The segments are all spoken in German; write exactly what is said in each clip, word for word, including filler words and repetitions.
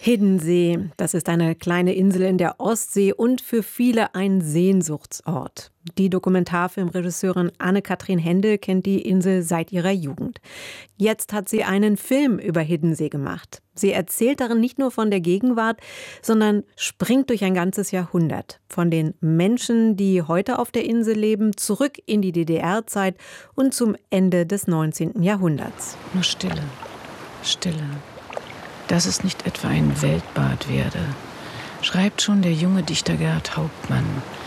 Hiddensee, das ist eine kleine Insel in der Ostsee und für viele ein Sehnsuchtsort. Die Dokumentarfilmregisseurin Anne-Kathrin Hendel kennt die Insel seit ihrer Jugend. Jetzt hat sie einen Film über Hiddensee gemacht. Sie erzählt darin nicht nur von der Gegenwart, sondern springt durch ein ganzes Jahrhundert. Von den Menschen, die heute auf der Insel leben, zurück in die D D R-Zeit und zum Ende des neunzehnten Jahrhunderts. Nur Stille, Stille. Dass es nicht etwa ein Weltbad werde, schreibt schon der junge Dichter Gerhard Hauptmann.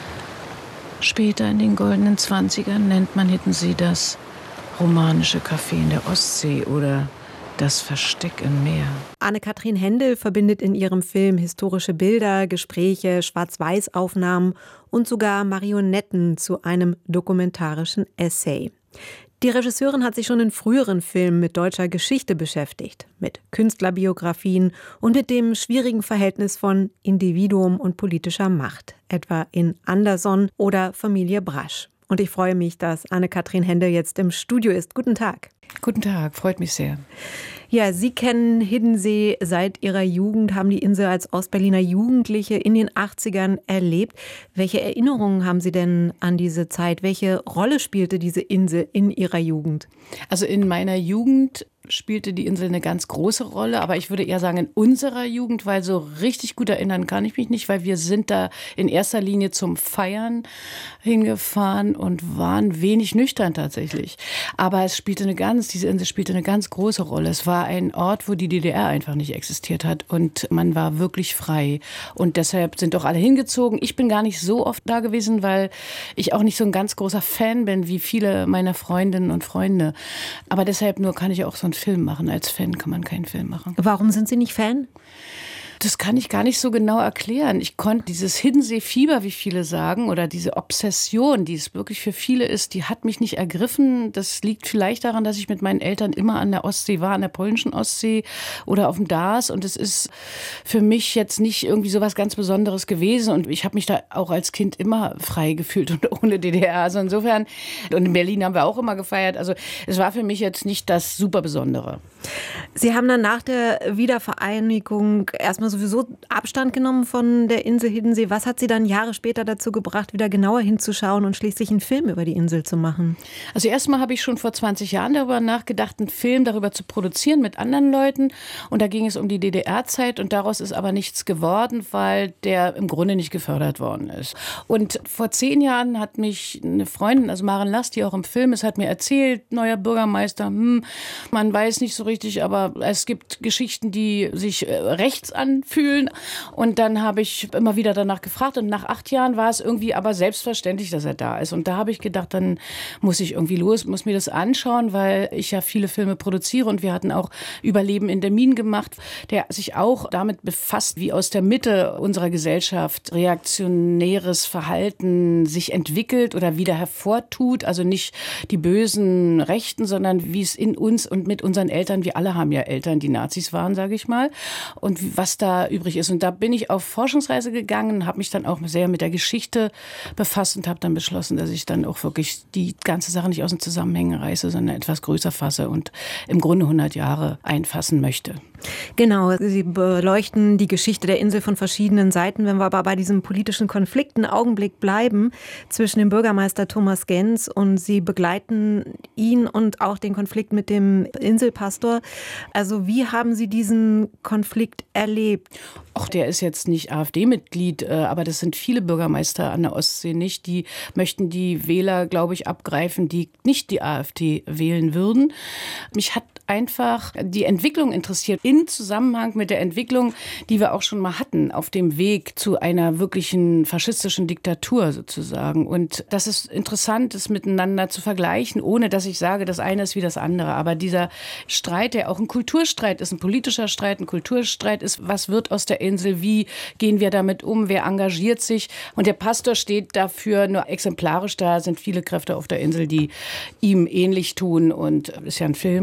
Später in den goldenen Zwanzigern nennt man Hiddensee das romanische Café in der Ostsee oder das Versteck im Meer. Anne-Kathrin Hendel verbindet in ihrem Film historische Bilder, Gespräche, Schwarz-Weiß-Aufnahmen und sogar Marionetten zu einem dokumentarischen Essay. Die Regisseurin hat sich schon in früheren Filmen mit deutscher Geschichte beschäftigt, mit Künstlerbiografien und mit dem schwierigen Verhältnis von Individuum und politischer Macht, etwa in Anderson oder Familie Brasch. Und ich freue mich, dass Anne-Kathrin Hendel jetzt im Studio ist. Guten Tag. Guten Tag, freut mich sehr. Ja, Sie kennen Hiddensee seit Ihrer Jugend, haben die Insel als Ostberliner Jugendliche in den achtzigern erlebt. Welche Erinnerungen haben Sie denn an diese Zeit? Welche Rolle spielte diese Insel in Ihrer Jugend? Also in meiner Jugend spielte die Insel eine ganz große Rolle, aber ich würde eher sagen in unserer Jugend, weil so richtig gut erinnern kann ich mich nicht, weil wir sind da in erster Linie zum Feiern hingefahren und waren wenig nüchtern tatsächlich. Aber es spielte eine ganz, diese Insel spielte eine ganz große Rolle. Es war ein Ort, wo die D D R einfach nicht existiert hat und man war wirklich frei. Und deshalb sind doch alle hingezogen. Ich bin gar nicht so oft da gewesen, weil ich auch nicht so ein ganz großer Fan bin, wie viele meiner Freundinnen und Freunde. Aber deshalb nur kann ich auch so ein Film machen. Als Fan kann man keinen Film machen. Warum sind Sie nicht Fan? Das kann ich gar nicht so genau erklären. Ich konnte dieses Hiddensee-Fieber, wie viele sagen, oder diese Obsession, die es wirklich für viele ist, die hat mich nicht ergriffen. Das liegt vielleicht daran, dass ich mit meinen Eltern immer an der Ostsee war, an der polnischen Ostsee oder auf dem Dars. Und es ist für mich jetzt nicht irgendwie so was ganz Besonderes gewesen. Und ich habe mich da auch als Kind immer frei gefühlt und ohne D D R. Also insofern, und in Berlin haben wir auch immer gefeiert. Also es war für mich jetzt nicht das super Besondere. Sie haben dann nach der Wiedervereinigung erstmal sowieso Abstand genommen von der Insel Hiddensee. Was hat Sie dann Jahre später dazu gebracht, wieder genauer hinzuschauen und schließlich einen Film über die Insel zu machen? Also erstmal habe ich schon vor zwanzig Jahren darüber nachgedacht, einen Film darüber zu produzieren mit anderen Leuten. Und da ging es um die D D R-Zeit und daraus ist aber nichts geworden, weil der im Grunde nicht gefördert worden ist. Und vor zehn Jahren hat mich eine Freundin, also Maren Lass, die auch im Film ist, hat mir erzählt, neuer Bürgermeister, hm, man weiß nicht so richtig, aber es gibt Geschichten, die sich rechts anfühlen. Und dann habe ich immer wieder danach gefragt. Und nach acht Jahren war es irgendwie aber selbstverständlich, dass er da ist. Und da habe ich gedacht, dann muss ich irgendwie los, muss mir das anschauen, weil ich ja viele Filme produziere. Und wir hatten auch Überleben in der Minen gemacht, der sich auch damit befasst, wie aus der Mitte unserer Gesellschaft reaktionäres Verhalten sich entwickelt oder wieder hervortut. Also nicht die bösen Rechten, sondern wie es in uns und mit unseren Eltern, wir alle haben ja Eltern, die Nazis waren, sage ich mal, und was da übrig ist. Und da bin ich auf Forschungsreise gegangen, habe mich dann auch sehr mit der Geschichte befasst und habe dann beschlossen, dass ich dann auch wirklich die ganze Sache nicht aus den Zusammenhängen reiße, sondern etwas größer fasse und im Grunde hundert Jahre einfassen möchte. Genau, Sie beleuchten die Geschichte der Insel von verschiedenen Seiten. Wenn wir aber bei diesem politischen Konflikt einen Augenblick bleiben zwischen dem Bürgermeister Thomas Genz und Sie begleiten ihn und auch den Konflikt mit dem Inselpastor. Also wie haben Sie diesen Konflikt erlebt? Ach, der ist jetzt nicht AfD-Mitglied, aber das sind viele Bürgermeister an der Ostsee nicht. Die möchten die Wähler, glaube ich, abgreifen, die nicht die AfD wählen würden. Mich hat einfach die Entwicklung interessiert, in Zusammenhang mit der Entwicklung, die wir auch schon mal hatten, auf dem Weg zu einer wirklichen faschistischen Diktatur sozusagen. Und das ist interessant, das miteinander zu vergleichen, ohne dass ich sage, das eine ist wie das andere. Aber dieser Streit, der auch ein Kulturstreit ist, ein politischer Streit, ein Kulturstreit ist, was wird aus der Insel, wie gehen wir damit um, wer engagiert sich? Und der Pastor steht dafür nur exemplarisch da, sind viele Kräfte auf der Insel, die ihm ähnlich tun und ist ja ein Film und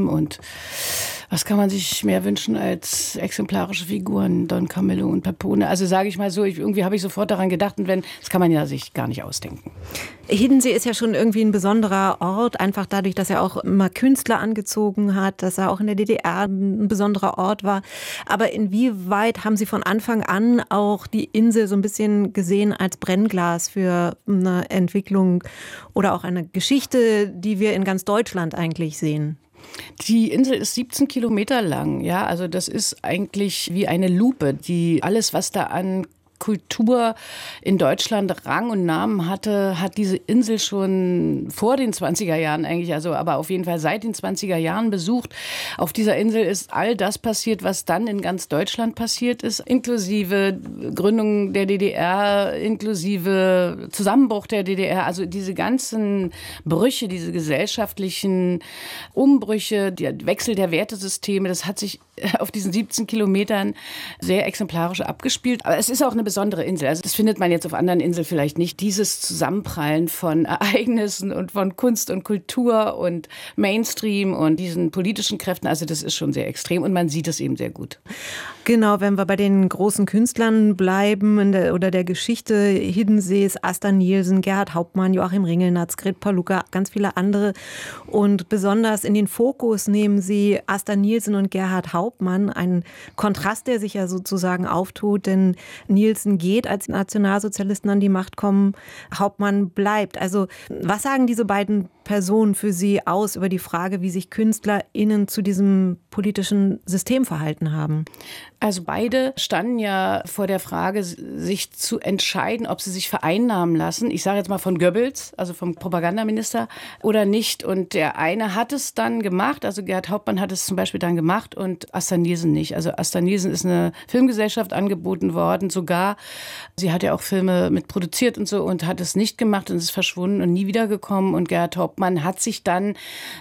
was kann man sich mehr wünschen als exemplarische Figuren, Don Camillo und Peppone? Also sage ich mal so, ich, irgendwie habe ich sofort daran gedacht und wenn, das kann man ja sich gar nicht ausdenken. Hiddensee ist ja schon irgendwie ein besonderer Ort, einfach dadurch, dass er auch immer Künstler angezogen hat, dass er auch in der D D R ein besonderer Ort war. Aber inwieweit haben Sie von Anfang an auch die Insel so ein bisschen gesehen als Brennglas für eine Entwicklung oder auch eine Geschichte, die wir in ganz Deutschland eigentlich sehen? Die Insel ist siebzehn Kilometer lang, ja, also das ist eigentlich wie eine Lupe, die alles, was da an Kultur in Deutschland Rang und Namen hatte, hat diese Insel schon vor den zwanziger Jahren eigentlich, also aber auf jeden Fall seit den zwanziger Jahren besucht. Auf dieser Insel ist all das passiert, was dann in ganz Deutschland passiert ist, inklusive Gründung der D D R, inklusive Zusammenbruch der D D R, also diese ganzen Brüche, diese gesellschaftlichen Umbrüche, der Wechsel der Wertesysteme, das hat sich auf diesen siebzehn Kilometern sehr exemplarisch abgespielt. Aber es ist auch eine besondere Insel. Also das findet man jetzt auf anderen Inseln vielleicht nicht. Dieses Zusammenprallen von Ereignissen und von Kunst und Kultur und Mainstream und diesen politischen Kräften, also das ist schon sehr extrem und man sieht es eben sehr gut. Genau, wenn wir bei den großen Künstlern bleiben in der, oder der Geschichte Hiddensees, Asta Nielsen, Gerhard Hauptmann, Joachim Ringelnatz, Grit Paluca, ganz viele andere. Und besonders in den Fokus nehmen Sie Asta Nielsen und Gerhard Hauptmann, ein Kontrast, der sich ja sozusagen auftut, denn Nielsen geht, als Nationalsozialisten an die Macht kommen, Hauptmann bleibt. Also was sagen diese beiden Personen für Sie aus über die Frage, wie sich KünstlerInnen zu diesem politischen System verhalten haben? Also beide standen ja vor der Frage, sich zu entscheiden, ob sie sich vereinnahmen lassen. Ich sage jetzt mal von Goebbels, also vom Propagandaminister, oder nicht. Und der eine hat es dann gemacht, also Gerhard Hauptmann hat es zum Beispiel dann gemacht und Asta Nielsen nicht. Also Asta Nielsen ist eine Filmgesellschaft angeboten worden, sogar. Sie hat ja auch Filme mit produziert und so und hat es nicht gemacht und ist verschwunden und nie wiedergekommen. Und Gerhard Hauptmann hat sich dann,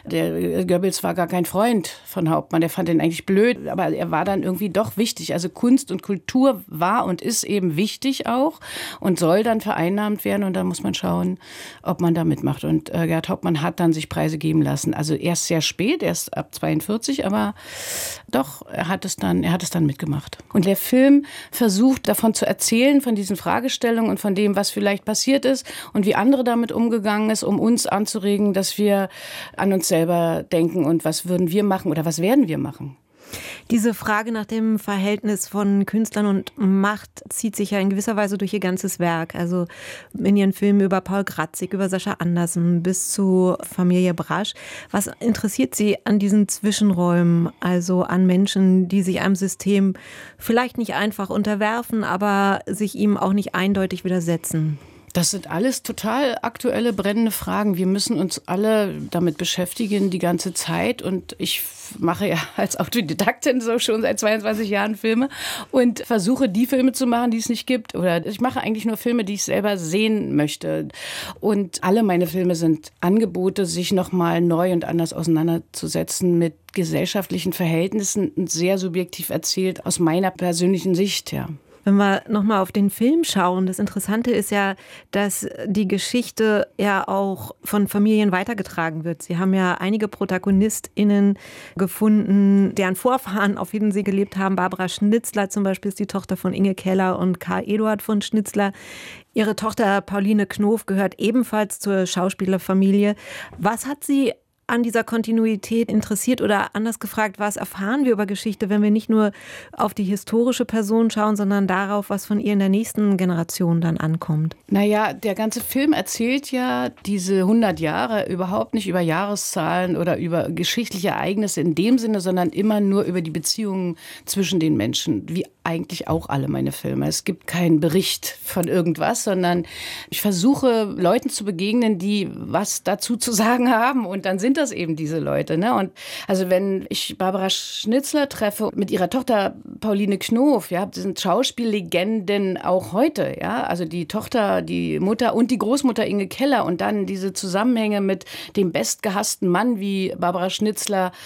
der Goebbels war gar kein Freund von Hauptmann, der fand ihn eigentlich blöd, aber er war dann irgendwie doch wichtig. Also Kunst und Kultur war und ist eben wichtig auch und soll dann vereinnahmt werden und da muss man schauen, ob man da mitmacht. Und äh, Gerhard Hauptmann hat dann sich Preise geben lassen. Also erst sehr spät, erst ab zweiundvierzig, aber doch, er hat es dann, er hat es dann mitgemacht. Und der Film versucht davon zu erzählen, von diesen Fragestellungen und von dem, was vielleicht passiert ist und wie andere damit umgegangen ist, um uns anzuregen, dass wir an uns selber denken und was würden wir machen oder was werden wir machen. Diese Frage nach dem Verhältnis von Künstlern und Macht zieht sich ja in gewisser Weise durch ihr ganzes Werk. Also in ihren Filmen über Paul Gratzig, über Sascha Andersen bis zu Familie Brasch. Was interessiert Sie an diesen Zwischenräumen, also an Menschen, die sich einem System vielleicht nicht einfach unterwerfen, aber sich ihm auch nicht eindeutig widersetzen? Das sind alles total aktuelle, brennende Fragen. Wir müssen uns alle damit beschäftigen die ganze Zeit. Und ich mache ja als Autodidaktin so schon seit zweiundzwanzig Jahren Filme und versuche, die Filme zu machen, die es nicht gibt. Oder ich mache eigentlich nur Filme, die ich selber sehen möchte. Und alle meine Filme sind Angebote, sich nochmal neu und anders auseinanderzusetzen mit gesellschaftlichen Verhältnissen und sehr subjektiv erzählt aus meiner persönlichen Sicht, ja. Wenn wir nochmal auf den Film schauen, das Interessante ist ja, dass die Geschichte ja auch von Familien weitergetragen wird. Sie haben ja einige ProtagonistInnen gefunden, deren Vorfahren auf Hiddensee gelebt haben. Barbara Schnitzler zum Beispiel ist die Tochter von Inge Keller und Karl Eduard von Schnitzler. Ihre Tochter Pauline Knof gehört ebenfalls zur Schauspielerfamilie. Was hat Sie an dieser Kontinuität interessiert oder anders gefragt, was erfahren wir über Geschichte, wenn wir nicht nur auf die historische Person schauen, sondern darauf, was von ihr in der nächsten Generation dann ankommt? Naja, der ganze Film erzählt ja diese hundert Jahre überhaupt nicht über Jahreszahlen oder über geschichtliche Ereignisse in dem Sinne, sondern immer nur über die Beziehungen zwischen den Menschen, wie eigentlich auch alle meine Filme. Es gibt keinen Bericht von irgendwas, sondern ich versuche, Leuten zu begegnen, die was dazu zu sagen haben und dann sind das eben diese Leute. Ne? Und also wenn ich Barbara Schnitzler treffe mit ihrer Tochter Pauline Knof, ja, das sind Schauspiellegenden auch heute. Ja? Also die Tochter, die Mutter und die Großmutter Inge Keller und dann diese Zusammenhänge mit dem bestgehassten Mann wie Barbara Schnitzler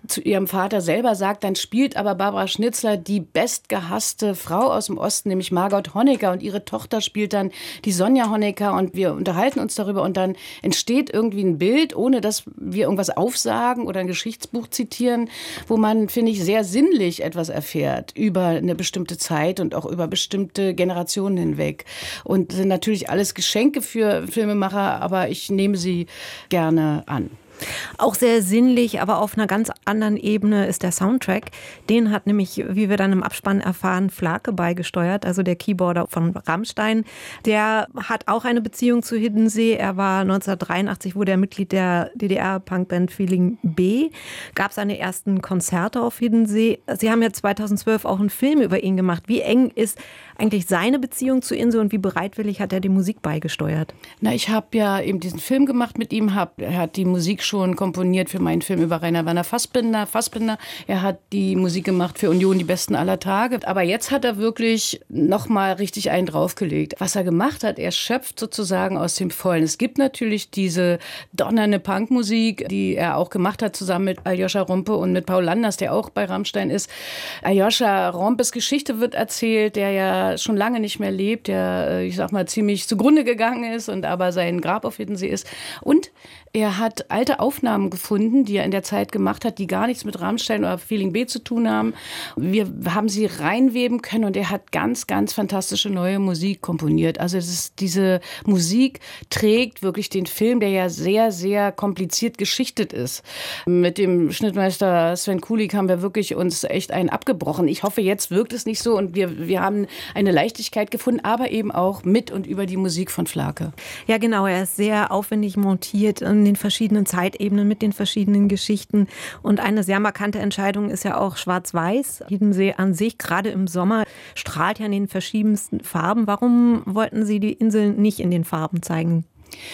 zu ihrem Vater selber sagt, dann spielt aber Barbara Schnitzler die bestgehasste Frau aus dem Osten, nämlich Margot Honecker, und ihre Tochter spielt dann die Sonja Honecker und wir unterhalten uns darüber und dann entsteht irgendwie ein Bild, ohne dass wir irgendwas aufsagen oder ein Geschichtsbuch zitieren, wo man, finde ich, sehr sinnlich etwas erfährt über eine bestimmte Zeit und auch über bestimmte Generationen hinweg. Und sind natürlich alles Geschenke für Filmemacher, aber ich nehme sie gerne an. Auch sehr sinnlich, aber auf einer ganz anderen Ebene ist der Soundtrack. Den hat nämlich, wie wir dann im Abspann erfahren, Flake beigesteuert, also der Keyboarder von Rammstein. Der hat auch eine Beziehung zu Hiddensee. Er war neunzehnhundertdreiundachtzig, wurde er Mitglied der D D R-Punkband Feeling B. Gab seine ersten Konzerte auf Hiddensee. Sie haben ja zweitausendzwölf auch einen Film über ihn gemacht. Wie eng ist eigentlich seine Beziehung zu Inse und wie bereitwillig hat er die Musik beigesteuert? Na, ich habe ja eben diesen Film gemacht mit ihm. Hab, er hat die Musik schon komponiert für meinen Film über Rainer Werner Fassbinder. Fassbinder. Er hat die Musik gemacht für Union, die Besten aller Tage. Aber jetzt hat er wirklich noch mal richtig einen draufgelegt. Was er gemacht hat, er schöpft sozusagen aus dem Vollen. Es gibt natürlich diese donnernde Punkmusik, die er auch gemacht hat, zusammen mit Aljoscha Rompe und mit Paul Landers, der auch bei Rammstein ist. Aljoscha Rompes Geschichte wird erzählt, der ja schon lange nicht mehr lebt, der, ich sag mal, ziemlich zugrunde gegangen ist und aber sein Grab auf Hiddensee ist. Und er hat alte Aufnahmen gefunden, die er in der Zeit gemacht hat, die gar nichts mit Rammstein oder Feeling B zu tun haben. Wir haben sie reinweben können und er hat ganz, ganz fantastische neue Musik komponiert. Also es ist, diese Musik trägt wirklich den Film, der ja sehr, sehr kompliziert geschichtet ist. Mit dem Schnittmeister Sven Kulik haben wir wirklich uns echt einen abgebrochen. Ich hoffe, jetzt wirkt es nicht so und wir, wir haben eine Leichtigkeit gefunden, aber eben auch mit und über die Musik von Flake. Ja, genau. Er ist sehr aufwendig montiert in den verschiedenen Zeitebenen mit den verschiedenen Geschichten. Und eine sehr markante Entscheidung ist ja auch Schwarz-Weiß. Hiddensee an sich, gerade im Sommer, strahlt ja in den verschiedensten Farben. Warum wollten Sie die Insel nicht in den Farben zeigen?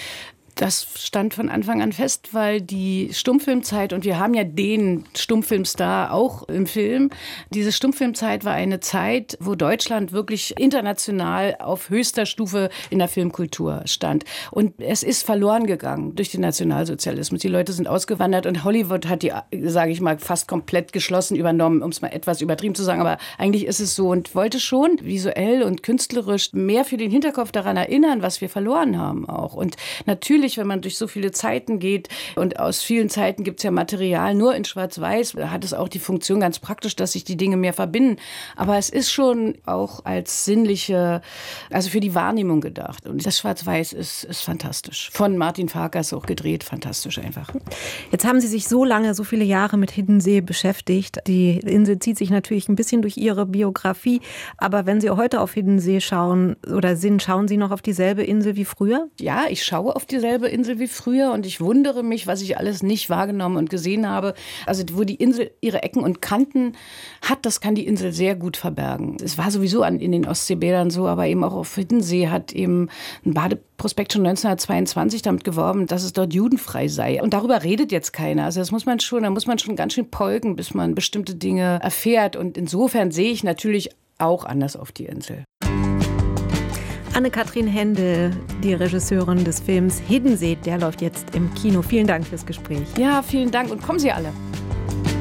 Das stand von Anfang an fest, weil die Stummfilmzeit, und wir haben ja den Stummfilmstar auch im Film, diese Stummfilmzeit war eine Zeit, wo Deutschland wirklich international auf höchster Stufe in der Filmkultur stand. Und es ist verloren gegangen durch den Nationalsozialismus. Die Leute sind ausgewandert und Hollywood hat die, sage ich mal, fast komplett geschlossen übernommen, um es mal etwas übertrieben zu sagen. Aber eigentlich ist es so und wollte schon visuell und künstlerisch mehr für den Hinterkopf daran erinnern, was wir verloren haben auch. Und natürlich, wenn man durch so viele Zeiten geht und aus vielen Zeiten gibt es ja Material nur in Schwarz-Weiß, hat es auch die Funktion ganz praktisch, dass sich die Dinge mehr verbinden. Aber es ist schon auch als sinnliche, also für die Wahrnehmung gedacht. Und das Schwarz-Weiß ist, ist fantastisch. Von Martin Farkas auch gedreht, fantastisch einfach. Jetzt haben Sie sich so lange, so viele Jahre mit Hiddensee beschäftigt. Die Insel zieht sich natürlich ein bisschen durch Ihre Biografie. Aber wenn Sie heute auf Hiddensee schauen oder sind, schauen Sie noch auf dieselbe Insel wie früher? Ja, ich schaue auf dieselbe Insel wie früher und ich wundere mich, was ich alles nicht wahrgenommen und gesehen habe. Also wo die Insel ihre Ecken und Kanten hat, das kann die Insel sehr gut verbergen. Es war sowieso an, in den Ostseebädern so, aber eben auch auf Hiddensee hat eben ein Badeprospekt schon neunzehnhundertzweiundzwanzig damit geworben, dass es dort judenfrei sei. Und darüber redet jetzt keiner. Also das muss man schon, da muss man schon ganz schön polken, bis man bestimmte Dinge erfährt. Und insofern sehe ich natürlich auch anders auf die Insel. Anne-Kathrin Händel, die Regisseurin des Films Hiddensee, der läuft jetzt im Kino. Vielen Dank fürs Gespräch. Ja, vielen Dank und kommen Sie alle.